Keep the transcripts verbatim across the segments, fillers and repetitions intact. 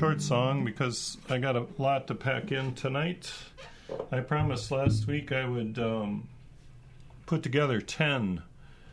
short song because I got a lot to pack in tonight. I promised last week I would um, put together ten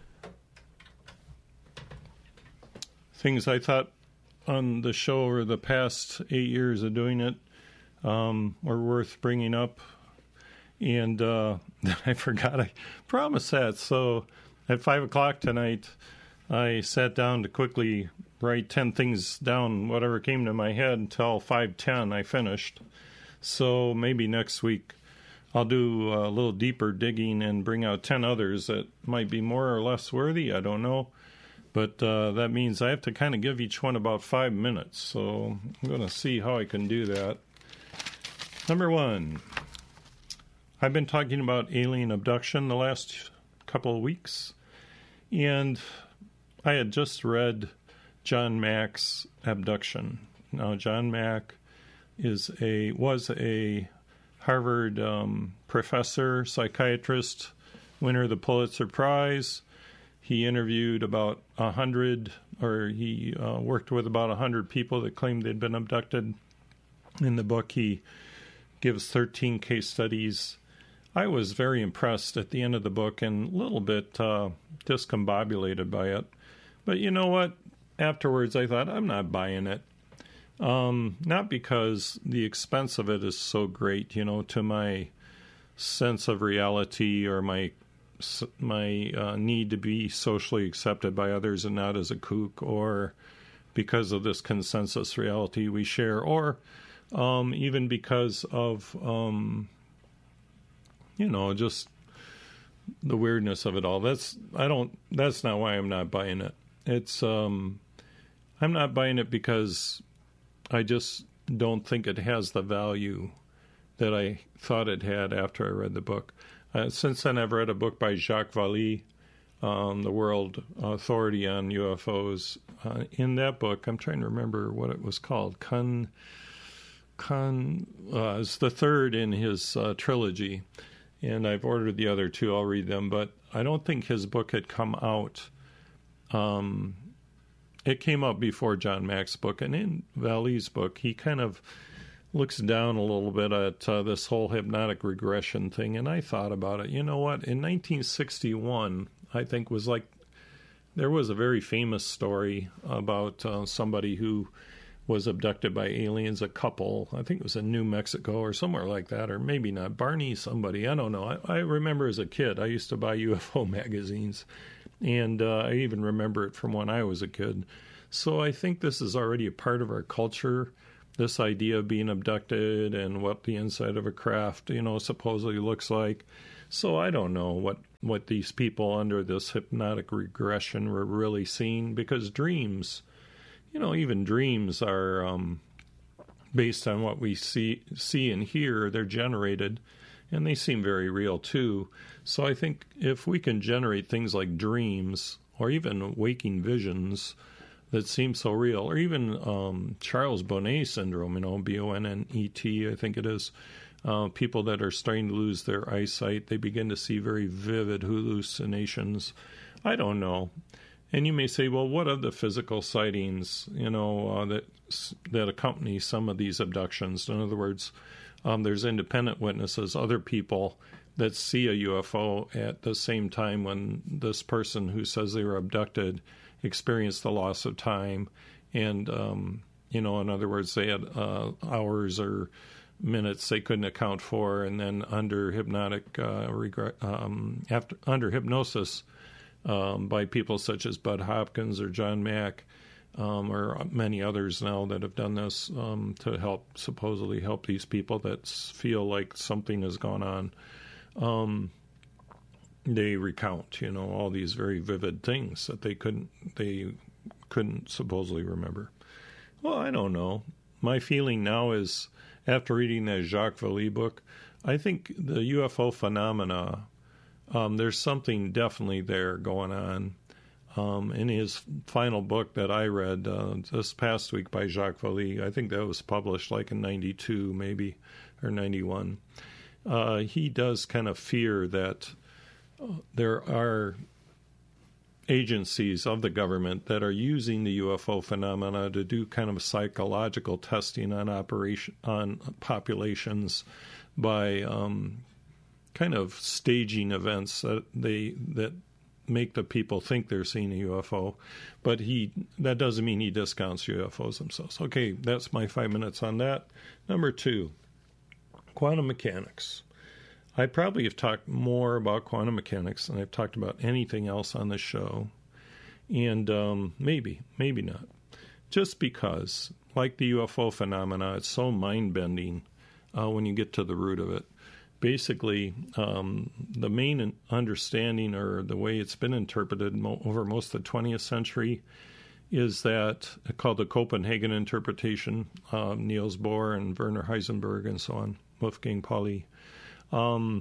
things I thought on the show over the past eight years of doing it um, were worth bringing up. And uh, I forgot I promised that. So at five o'clock tonight, I sat down to quickly write ten things down, whatever came to my head, until five ten I finished. So maybe next week I'll do a little deeper digging and bring out ten others that might be more or less worthy. I don't know. But uh, that means I have to kind of give each one about five minutes. So I'm going to see how I can do that. Number one, I've been talking about alien abduction the last couple of weeks. And I had just read John Mack's Abduction. Now, John Mack is a was a Harvard um, professor, psychiatrist, winner of the Pulitzer Prize. He interviewed about a hundred, or he uh, worked with about a hundred people that claimed they'd been abducted. In the book, he gives thirteen case studies. I was very impressed at the end of the book and a little bit uh, discombobulated by it. But you know what? Afterwards, I thought, I'm not buying it. Um, not because the expense of it is so great, you know, to my sense of reality or my my uh, need to be socially accepted by others and not as a kook, or because of this consensus reality we share, or um, even because of, um, you know, just the weirdness of it all. That's I don't. That's not why I'm not buying it. It's um, I'm not buying it because I just don't think it has the value that I thought it had after I read the book. Uh, since then, I've read a book by Jacques Vallée, um, the world authority on U F Os. Uh, in that book, I'm trying to remember what it was called. Con, Con, uh, it's the third in his uh, trilogy, and I've ordered the other two. I'll read them, but I don't think his book had come out. Um, it came out before John Mack's book, and in Vallee's book, he kind of looks down a little bit at uh, this whole hypnotic regression thing, and I thought about it. You know what? In nineteen sixty-one, I think was like, there was a very famous story about uh, somebody who was abducted by aliens, a couple. I think it was in New Mexico or somewhere like that, or maybe not. Barney somebody, I don't know. I, I remember as a kid, I used to buy U F O magazines, and uh, I even remember it from when I was a kid. So I think this is already a part of our culture, this idea of being abducted and what the inside of a craft, you know, supposedly looks like. So I don't know what, what these people under this hypnotic regression were really seeing, because dreams, you know, even dreams are um, based on what we see see and hear. They're generated, and they seem very real too. So I think if we can generate things like dreams or even waking visions that seem so real, or even um, Charles Bonnet syndrome, you know, B O N N E T, I think it is, uh, people that are starting to lose their eyesight, they begin to see very vivid hallucinations. I don't know. And you may say, well, what of the physical sightings, you know, uh, that that accompany some of these abductions? In other words, um, there's independent witnesses, other people that see a U F O at the same time when this person who says they were abducted experienced the loss of time. And, um, you know, in other words, they had uh, hours or minutes they couldn't account for, and then under hypnotic, uh, regret, um, after under hypnosis, Um, by people such as Bud Hopkins or John Mack, um, or many others now that have done this um, to help, supposedly help these people that feel like something has gone on. Um, they recount, you know, all these very vivid things that they couldn't, they couldn't supposedly remember. Well, I don't know. My feeling now is, after reading that Jacques Vallée book, I think the U F O phenomena, Um, there's something definitely there going on. Um, in his final book that I read uh, this past week by Jacques Vallée, I think that was published like in ninety-two maybe, or ninety-one, uh, he does kind of fear that uh, there are agencies of the government that are using the U F O phenomena to do kind of psychological testing on operation on populations by um, kind of staging events that they that make the people think they're seeing a U F O, but he that doesn't mean he discounts U F Os themselves. Okay, that's my five minutes on that. Number two, quantum mechanics. I probably have talked more about quantum mechanics than I've talked about anything else on the show, and um, maybe, maybe not. Just because, like the U F O phenomena, it's so mind-bending uh, when you get to the root of it. Basically, um, the main understanding, or the way it's been interpreted mo- over most of the twentieth century, is that called the Copenhagen interpretation, uh, Niels Bohr and Werner Heisenberg and so on, Wolfgang Pauli, um,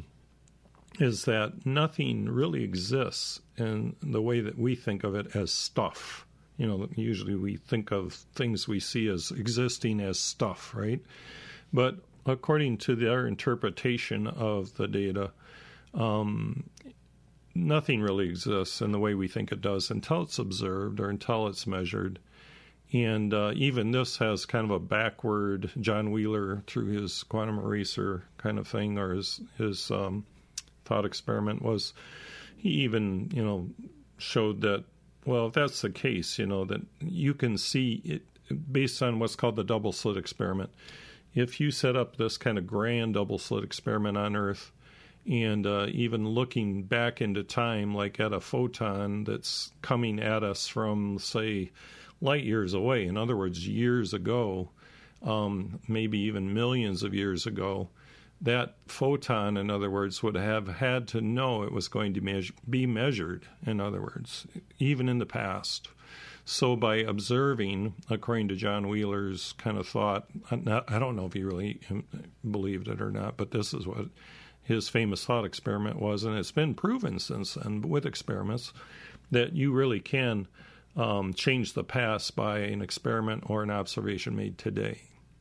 is that nothing really exists in the way that we think of it as stuff. You know, usually we think of things we see as existing as stuff, right? But according to their interpretation of the data, um, nothing really exists in the way we think it does until it's observed or until it's measured. And uh, even this has kind of a backward John Wheeler through his quantum eraser kind of thing, or his, his um, thought experiment was, he even, you know, showed that, well, if that's the case, you know, that you can see it based on what's called the double slit experiment. If you set up this kind of grand double slit experiment on Earth, and uh, even looking back into time, like at a photon that's coming at us from, say, light years away, in other words, years ago, um, maybe even millions of years ago, that photon, in other words, would have had to know it was going to measure, be measured, in other words, even in the past. So by observing, according to John Wheeler's kind of thought, I don't know if he really believed it or not, but this is what his famous thought experiment was, and it's been proven since then with experiments that you really can um, change the past by an experiment or an observation made today,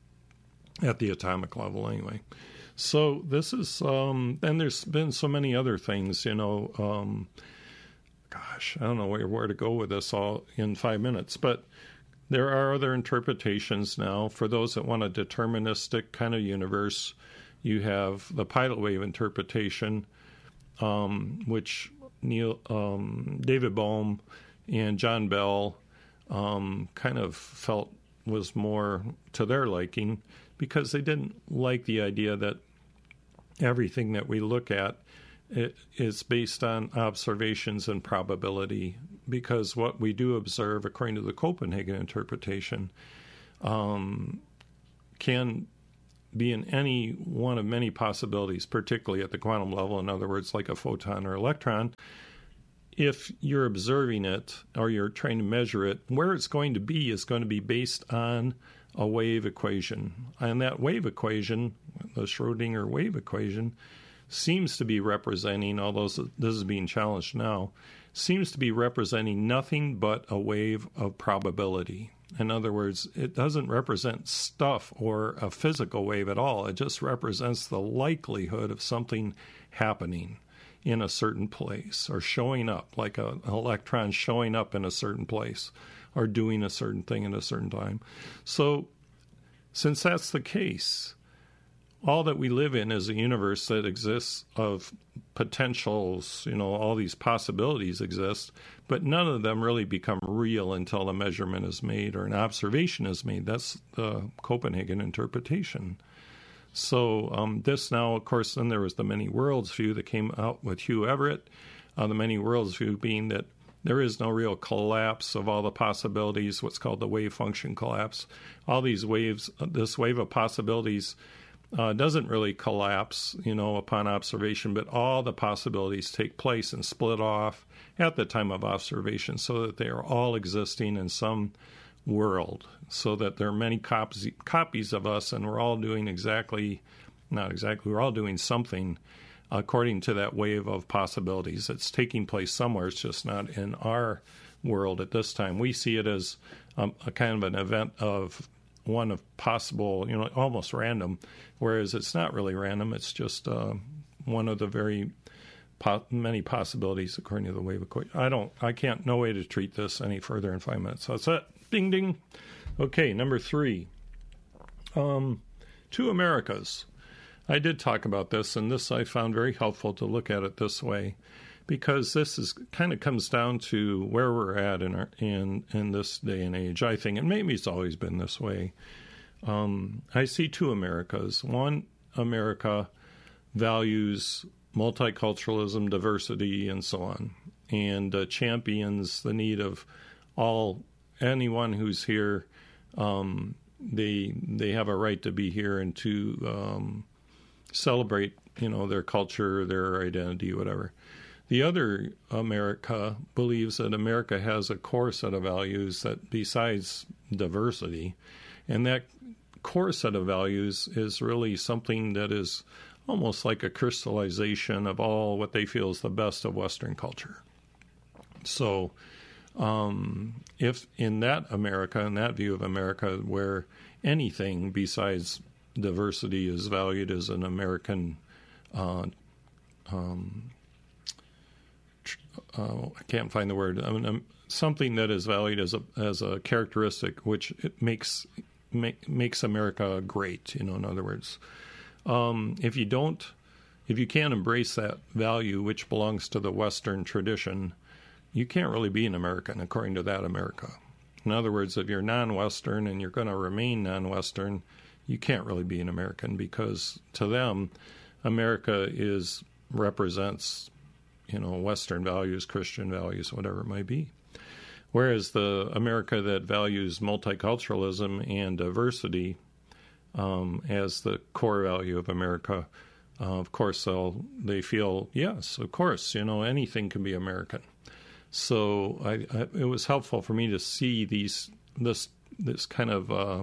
at the atomic level anyway. So this is, um, and there's been so many other things, you know, um, gosh, I don't know where, where to go with this all in five minutes, but there are other interpretations now. For those that want a deterministic kind of universe, you have the pilot wave interpretation, um, which Neil, um, David Bohm and John Bell um, kind of felt was more to their liking, because they didn't like the idea that everything that we look at it is based on observations and probability, because what we do observe, according to the Copenhagen interpretation, um, can be in any one of many possibilities, particularly at the quantum level, in other words, like a photon or electron. If you're observing it or you're trying to measure it, where it's going to be is going to be based on a wave equation. And that wave equation, the Schrodinger wave equation, seems to be representing, although this is being challenged now, seems to be representing nothing but a wave of probability. In other words, it doesn't represent stuff or a physical wave at all. It just represents the likelihood of something happening in a certain place, or showing up, like a, an electron showing up in a certain place or doing a certain thing at a certain time. So since that's the case, all that we live in is a universe that exists of potentials, you know, all these possibilities exist, but none of them really become real until a measurement is made or an observation is made. That's the Copenhagen interpretation. So um, this now, of course, then there was the many worlds view that came out with Hugh Everett, uh, the many worlds view being that there is no real collapse of all the possibilities, what's called the wave function collapse. All these waves, this wave of possibilities Uh, doesn't really collapse, you know, upon observation, but all the possibilities take place and split off at the time of observation, so that they are all existing in some world, so that there are many copies, copies of us, and we're all doing exactly, not exactly, we're all doing something according to that wave of possibilities. It's taking place somewhere. It's just not in our world at this time. We see it as um, a kind of an event of one of possible, you know, almost random, whereas it's not really random. It's just uh, one of the very po- many possibilities according to the wave equation. I don't, I can't, no way to treat this any further in five minutes. So that's it. Ding, ding. Okay, number three. Um, two Americas. I did talk about this, and this I found very helpful to look at it this way, because this is kind of comes down to where we're at in our, in in this day and age, I think, and maybe it's always been this way. Um, I see two Americas. One America values multiculturalism, diversity, and so on, and uh, champions the need of all anyone who's here. Um, they they have a right to be here and to um, celebrate, you know, their culture, their identity, whatever. The other America believes that America has a core set of values that, besides diversity, and that core set of values is really something that is almost like a crystallization of all what they feel is the best of Western culture. So um, if in that America, in that view of America, where anything besides diversity is valued as an American uh, um, Uh, I can't find the word. I mean, um, something that is valued as a as a characteristic which it makes make, makes America great. You know, in other words, um, if you don't, if you can't embrace that value which belongs to the Western tradition, you can't really be an American according to that America. In other words, if you're non-Western and you're going to remain non-Western, you can't really be an American, because to them, America is represents, you know, Western values, Christian values, whatever it might be. Whereas the America that values multiculturalism and diversity um, as the core value of America, uh, of course, they'll, they feel, yes, of course, you know, anything can be American. So I, I, it was helpful for me to see these this this kind of uh,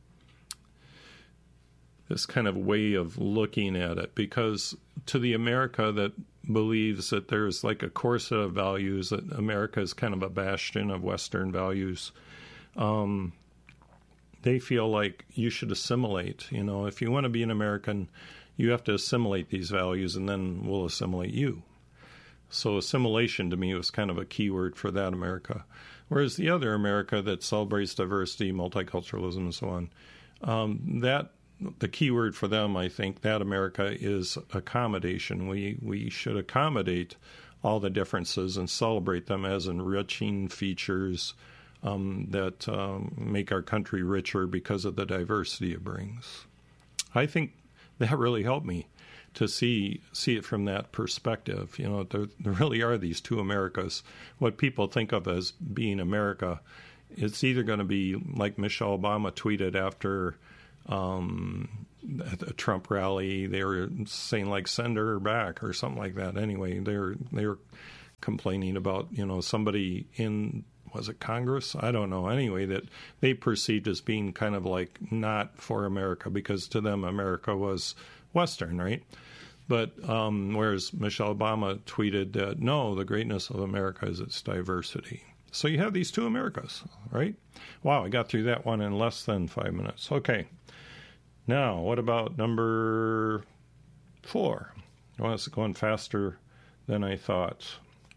this kind of way of looking at it, because to the America that believes that there's like a core set of values, that America is kind of a bastion of Western values, um, they feel like you should assimilate. You know, if you want to be an American, you have to assimilate these values, and then we'll assimilate you. So assimilation to me was kind of a key word for that America. Whereas the other America that celebrates diversity, multiculturalism, and so on, um, that the key word for them, I think, that America is accommodation. We we should accommodate all the differences and celebrate them as enriching features um, that um, make our country richer because of the diversity it brings. I think that really helped me to see see it from that perspective. You know, there, there really are these two Americas. What people think of as being America, it's either going to be like Michelle Obama tweeted after um, a Trump rally. They were saying like, send her back or something like that. Anyway, they were, they were complaining about, you know, somebody in, was it Congress? I don't know. Anyway, that they perceived as being kind of like not for America, because to them America was Western, right? But um, whereas Michelle Obama tweeted that, no, the greatness of America is its diversity. So you have these two Americas, right? Wow, I got through that one in less than five minutes. Okay. Now, what about number four? Well, it's going faster than I thought.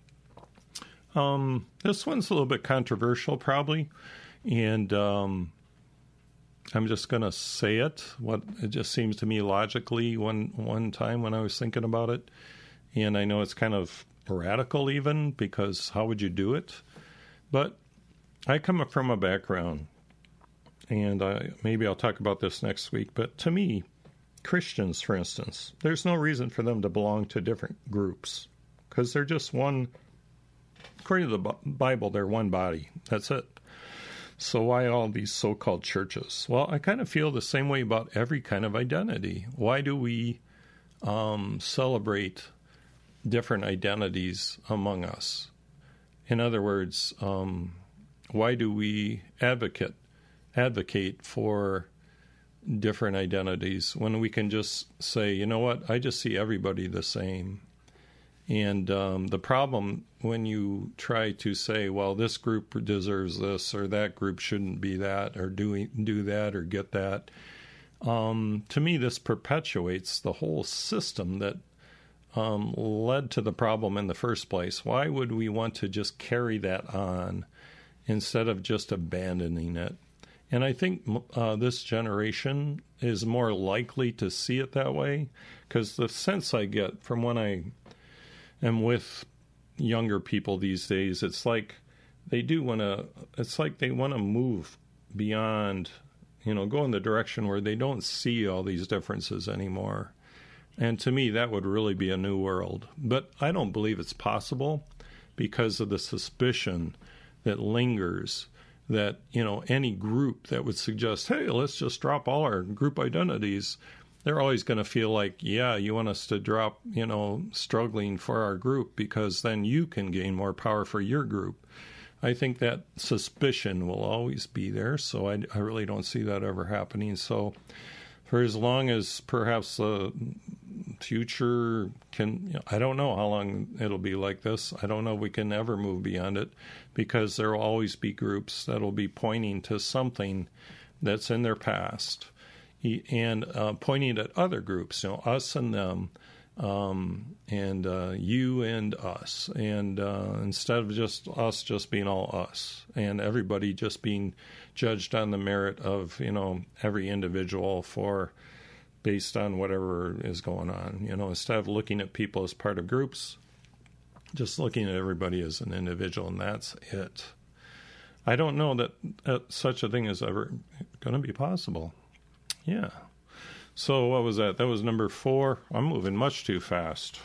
Um, this one's a little bit controversial, probably, and um, I'm just going to say it. What it just seems to me logically one one time when I was thinking about it, and I know it's kind of radical even, because how would you do it? But I come from a background, and I, maybe I'll talk about this next week, but to me, Christians, for instance, there's no reason for them to belong to different groups, because they're just one. According to the Bible, they're one body. That's it. So why all these so-called churches? Well, I kind of feel the same way about every kind of identity. Why do we um, celebrate different identities among us? In other words, um, why do we advocate advocate for different identities when we can just say, you know what, I just see everybody the same? And um, the problem when you try to say, well, this group deserves this, or that group shouldn't be that, or do, do that, or get that, um, to me, this perpetuates the whole system that um, led to the problem in the first place. Why would we want to just carry that on instead of just abandoning it? And I think uh, this generation is more likely to see it that way, because the sense I get from when I am with younger people these days, it's like they do want to, it's like they want to move beyond, you know, go in the direction where they don't see all these differences anymore. And to me, that would really be a new world. But I don't believe it's possible because of the suspicion that lingers that, you know, any group that would suggest, hey, let's just drop all our group identities, they're always going to feel like, yeah, you want us to drop, you know, struggling for our group because then you can gain more power for your group. I think that suspicion will always be there, so I, I really don't see that ever happening. So for as long as perhaps the future can, you know, I don't know how long it'll be like this. I don't know if we can ever move beyond it, because there will always be groups that will be pointing to something that's in their past and uh, pointing at other groups, you know, us and them, um, and uh, you and us, and uh, instead of just us just being all us, and everybody just being judged on the merit of, you know, every individual for based on whatever is going on, you know, instead of looking at people as part of groups, just looking at everybody as an individual, and that's it. I don't know that uh, such a thing is ever going to be possible. Yeah. So what was that? That was number four. I'm moving much too fast.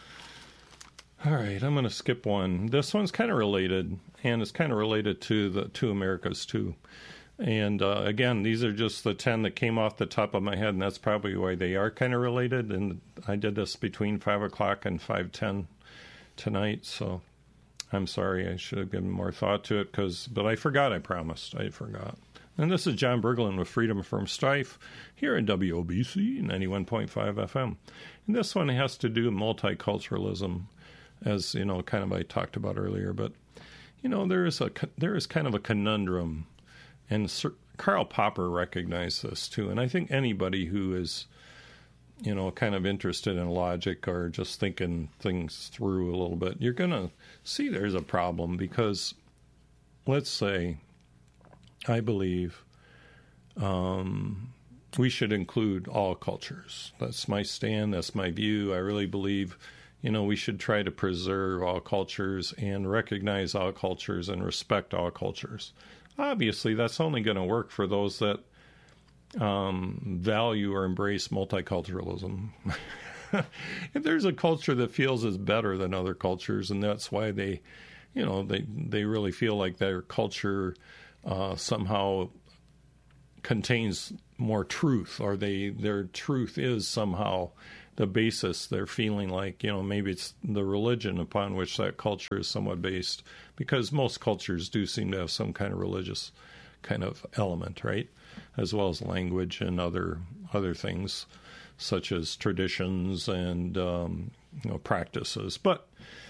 All right, I'm going to skip one. This one's kind of related, and it's kind of related to the two Americas too. And uh, again, these are just the ten that came off the top of my head, and that's probably why they are kind of related. And I did this between five o'clock and five ten tonight, so I'm sorry. I should have given more thought to it, because, but I forgot. I promised. I forgot. And this is John Berglund with Freedom from Strife here at W O B C ninety-one point five F M. And this one has to do with multiculturalism, as, you know, kind of I talked about earlier. But, you know, there is a there is kind of a conundrum, and Sir Karl Popper recognized this too. And I think anybody who is, you know, kind of interested in logic or just thinking things through a little bit, you're going to see there's a problem, because let's say I believe um, we should include all cultures. That's my stand. That's my view. I really believe, you know, we should try to preserve all cultures and recognize all cultures and respect all cultures. Obviously, that's only going to work for those that um, value or embrace multiculturalism. If there's a culture that feels is better than other cultures, and that's why they, you know, they they really feel like their culture uh, somehow contains more truth, or they their truth is somehow the basis. They're feeling like, you know, maybe it's the religion upon which that culture is somewhat based, because most cultures do seem to have some kind of religious kind of element, right? As well as language and other other things such as traditions and um, you know, practices. But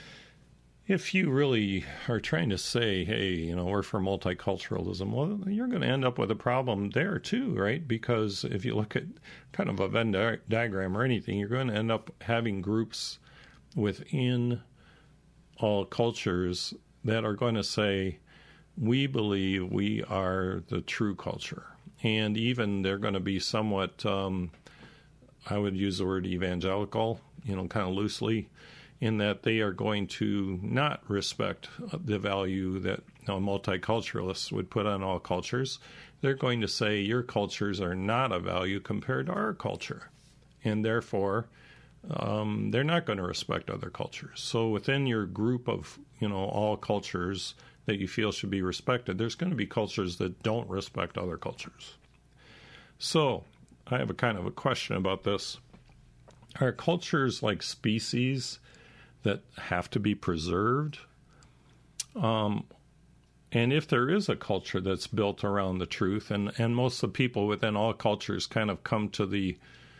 if you really are trying to say, hey, you know, we're for multiculturalism, well, you're going to end up with a problem there too, right? Because if you look at kind of a Venn di- diagram or anything, you're going to end up having groups within all cultures that are going to say, we believe we are the true culture. And even they're going to be somewhat, um, I would use the word evangelical, you know, kind of loosely, in that they are going to not respect the value that, you know, multiculturalists would put on all cultures. They're going to say your cultures are not a value compared to our culture, and therefore um, they're not going to respect other cultures. So within your group of, you know, all cultures that you feel should be respected, there's going to be cultures that don't respect other cultures. So I have a kind of a question about this. Are cultures like species that have to be preserved? Um, and if there is a culture that's built around the truth, and, and most of the people within all cultures kind of come to the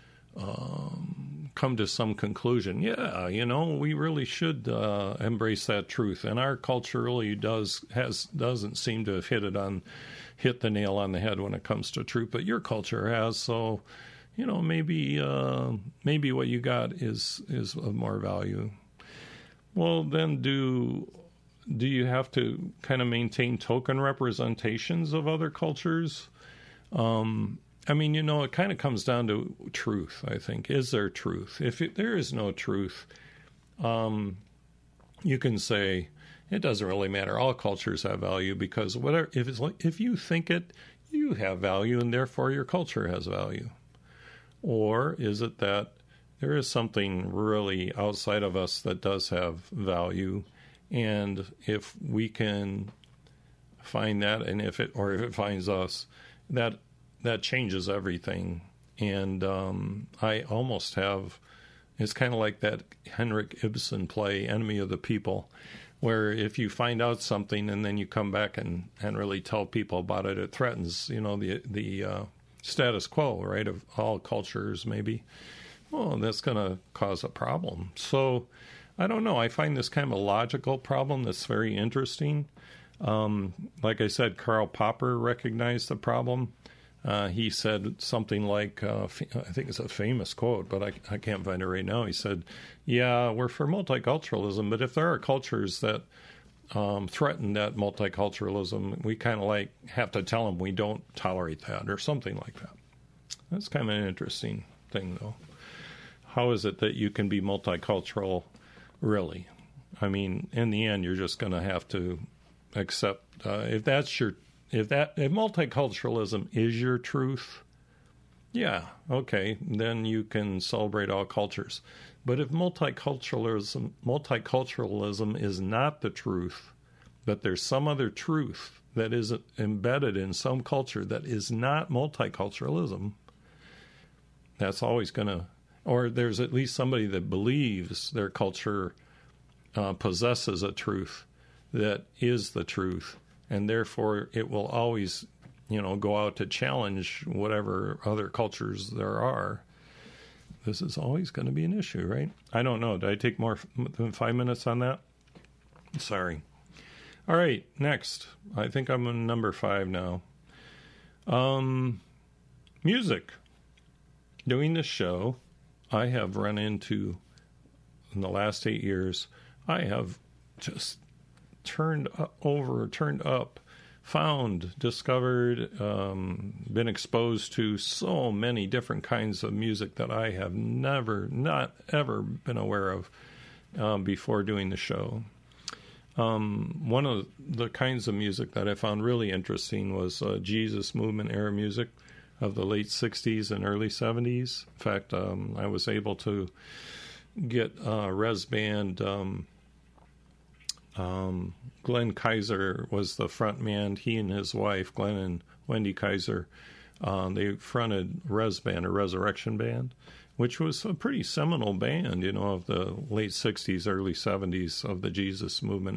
um, come to some conclusion, yeah, you know, we really should uh, embrace that truth, and our culture really does has doesn't seem to have hit it on hit the nail on the head when it comes to truth, but your culture has, so you know, maybe uh, maybe what you got is is of more value. Well, then do do you have to kind of maintain token representations of other cultures? Um, I mean, you know, it kind of comes down to truth, I think. Is there truth? If it, there is no truth, um, you can say it doesn't really matter. All cultures have value because whatever if it's like, if you think it, you have value, and therefore your culture has value. Or is it that there is something really outside of us that does have value, and if we can find that, and if it or if it finds us, that that changes everything. And um, I almost have it's kind of like that Henrik Ibsen play, Enemy of the People, where if you find out something and then you come back and, and really tell people about it, it threatens, you know, the the uh, status quo, right, of all cultures, maybe. Well, that's going to cause a problem. So I don't know. I find this kind of a logical problem that's very interesting. Um, like I said, Karl Popper recognized the problem. Uh, he said something like, uh, I think it's a famous quote, but I, I can't find it right now. He said, yeah, we're for multiculturalism, but if there are cultures that um, threaten that multiculturalism, we kind of like have to tell them we don't tolerate that or something like that. That's kind of an interesting thing, though. How is it that you can be multicultural, really? I mean, in the end, you're just going to have to accept, uh, if that's your If that if multiculturalism is your truth, yeah, okay, then you can celebrate all cultures. But if multiculturalism multiculturalism is not the truth, but there's some other truth that is embedded in some culture that is not multiculturalism, that's always going to, or there's at least somebody that believes their culture uh, possesses a truth that is the truth, and therefore it will always, you know, go out to challenge whatever other cultures there are. This is always going to be an issue, right? I don't know. Did I take more than five minutes on that? Sorry. All right, next. I think I'm on number five now. Um, music. Doing this show, I have run into, in the last eight years, I have just turned over, turned up, found, discovered, um, been exposed to so many different kinds of music that I have never, not ever been aware of um, before doing the show. Um, one of the kinds of music that I found really interesting was uh, Jesus Movement era music of the late sixties and early seventies. In fact, um, I was able to get uh, Res Band. Um, um, Glenn Kaiser was the front man. He and his wife, Glenn and Wendy Kaiser, uh, they fronted Res Band, or Resurrection Band, which was a pretty seminal band, you know, of the late sixties, early seventies of the Jesus Movement